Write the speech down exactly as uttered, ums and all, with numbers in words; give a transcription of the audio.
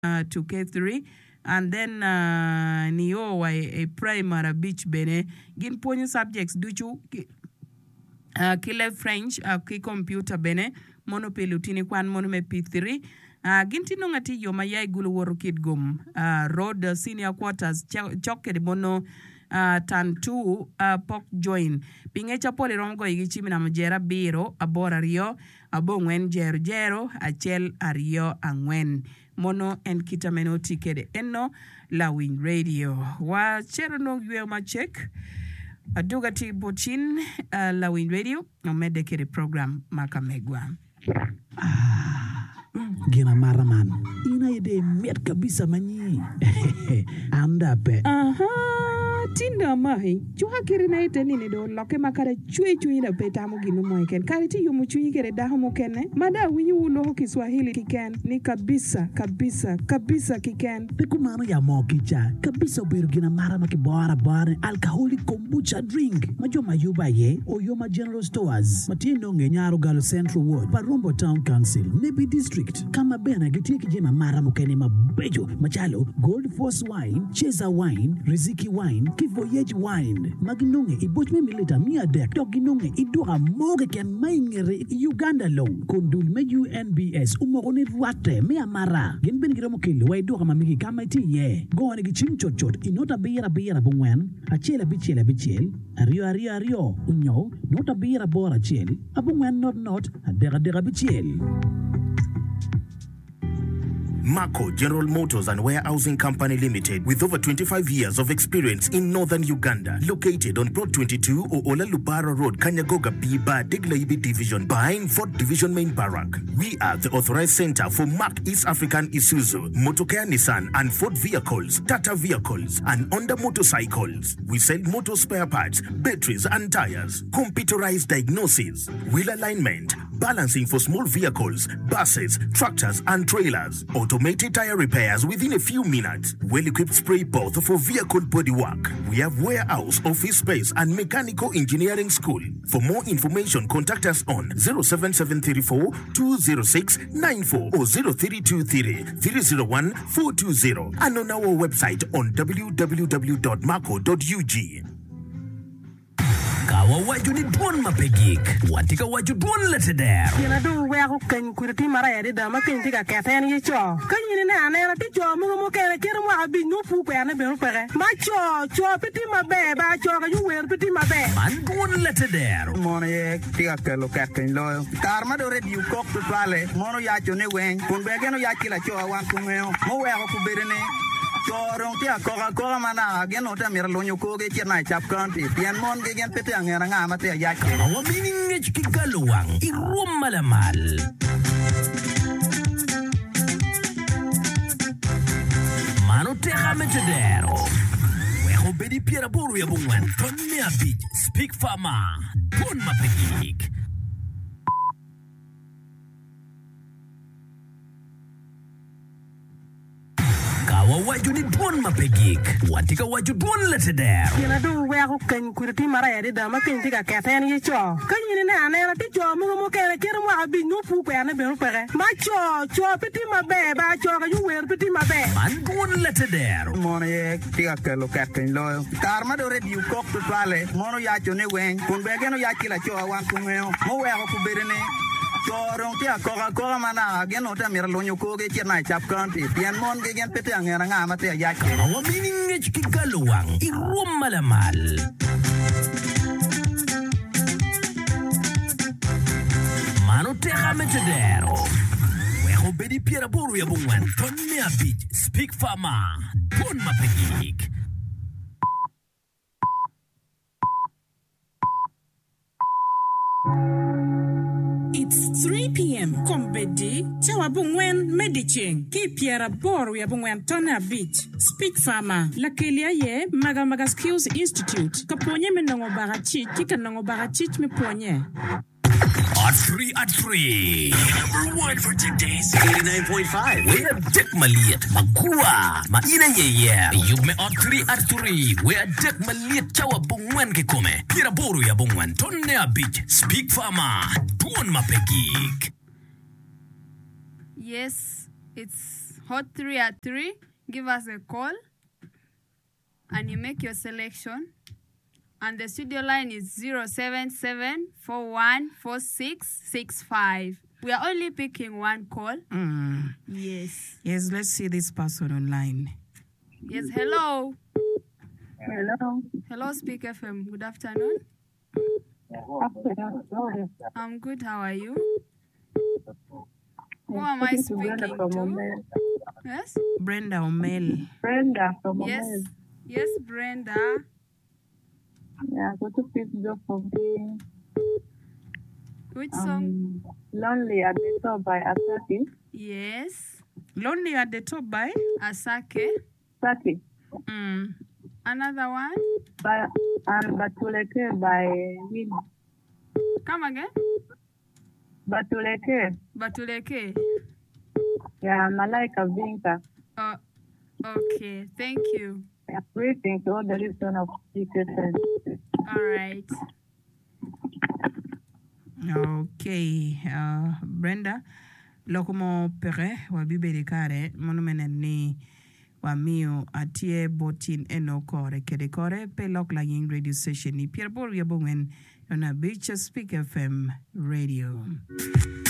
uh, to K three. And then uh, Niowa a, a primary beach bene gin ponyo subjects duchu uh, kile French uh, ki computer bene mono pelutini kwan mono me P three uh, ginti no ngati yo mayai gulu woro kid gum uh, road uh, senior quarters choke de mono uh, tan two uh, pok join pinge chapole rongo igichimi na mjera biro abora rio abongwen jero jero achel ario angwen mono en kitameno tikede enno la win radio wa chero no yue ma check aduga ti bochin uh, la win radio no mede kede program makamegwa ah gina maraman ina ide met kabisa manyi anda pe aha tinda mahi chuha kire na ite nini do loke makare chui chui na peta mo ginu mo iken kare ti yumu chui kire da mo kene mada winyu uno ho Kiswahili kiken ni kabisa kabisa kabisa kiken peku mano ya mo kicha kabisa biru gina mara maki bora bora alcoholic kombucha drink majo mayuba ye Oyoma General Stores matino ngenyaro Galo Central Ward Parumbo Town Council Nebi District kama bena gitie kijema mara mokene mabejo machalo Gold Force Wine Cheza Wine Riziki Wine Kivoyage Wine maginonge ibochme milita mia dek toginonge idura moge ken maingere Uganda lo kondul me U N B S umogone ruate me amara gen ben giramo kele way do kama miki kama ti ye go ne gichim chot chot inota bira bira bungwen achela bichela bichel ario ario ario unyo nota bira bora chel abungwen not not adera dera bichel. Mako General Motors and Warehousing Company Limited, with over twenty-five years of experience in northern Uganda, located on Plot twenty-two Oola Lubara Road, Kanyagoga Biba, Deglaibi Division, behind fourth Division Main Barrack. We are the authorized center for Mark East African Isuzu, Motokea Nissan and Ford vehicles, Tata vehicles, and Honda motorcycles. We sell motor spare parts, batteries and tires, computerized diagnosis, wheel alignment, balancing for small vehicles, buses, tractors and trailers, automated tire repairs within a few minutes, well-equipped spray booth for vehicle bodywork. We have warehouse, office space and mechanical engineering school. For more information, contact us on zero seven seven three four two zero six nine four or zero three two three three zero one four two zero and on our website on w w w dot marco dot u g. Kawa waju ni duon mapegik. Watika waju duon leteder. Kina do wego kan kuriti mara yadi da makin tiga keten ye cho. Kan yini na na ti cho mo mo kere kere mo abi no pu pe na be no pere. Ma cho cho piti mabe ba cho ka yu wer piti mabe. Man duon leteder. Mono ye tiga kelo katen lo. Karma do red yu kok to twale. Mono ya cho ne wen. Kun be geno ya kila cho wan ku ngeo. Mo wego ku berene. Chorong tia koka koka mana gen ota mira lonyo koge chena chap kanti pian mon ge gen pete angera nga mate ya ki awa mining ngechki galuang irum malamal mano tega metedero weho bedi piera boru ya bungwan tonne abit speak fama don mapegik. Kawa waju ni duon mapegik. Watika waju duon leteder. Kina do wego kan kuriti mara yadi da makin tiga keten ye cho. Kan yini na na ti cho mo mo kere kere mo abi no pu pe na be no pere. Ma cho cho piti mabe ba cho ka yu wer piti mabe. Man duon leteder. Mono ye tiga kelo katen lo. Karma do red yu kok to twale. Mono ya cho ne wen. Kun be geno ya kila cho wan ku ngeo. Mo wego ku berene. Chorong tia koka koka mana gen ota mira lonyo koge chena chap kanti pian mon ge gen pete angera nga mate ya ki awa mining ngechki galuang irum malamal mano tega metedero weho bedi piera boru ya bungwan tonne abit speak fama don mapegik. It's three p.m. Kombedi, Chawabungwen Mediching, Kipiera Boru Yabungwen Tona Beach, Speak Farmer, Lakelia Ye, Maga Maga Skills Institute, Kaponye Menongo Barachit, Kikanongo Barachit me Ponye. At three at three. Number one for today's eighty-nine point five. Where Dick Maliat, Magua, Maina Ye, you me at three at three. Where Dick Maliat, Chawabungwen Kikome, Pira Boru Yabungwen, Tonea Beach, Speak Farmer, Don Mapegik. Yes, it's Hot three at three. Give us a call and you make your selection. And the studio line is zero seven seven four one four six six five. We are only picking one call. Mm. Yes. Yes, let's see this person online. Yes, hello. Hello. Hello, Speak F M. Good afternoon. Afternoon. I'm good. How are you? Who am I speaking to? Yes? Brenda Omel. Brenda from Yes. Omel. Yes, Brenda. Yeah, go to please go for me. Which song? Um, Lonely at the Top by Asake. Yes. Lonely at the Top by Asake. Asake. Mm. Another one? By, and Batuleke by Winnie. Come again? Batuleke. Batuleke. Yeah, Malaika Vinka. Oh, okay. Thank you. Yeah, greeting to all the listeners of Secret Service. All right. Okay, uh, Brenda, lokomo pere wa bibere kare monomenen ni wa mio atie botin eno kore kede kore pe lok la yin radio station ni Pierre Bor yabungen on a beach Speak F M radio.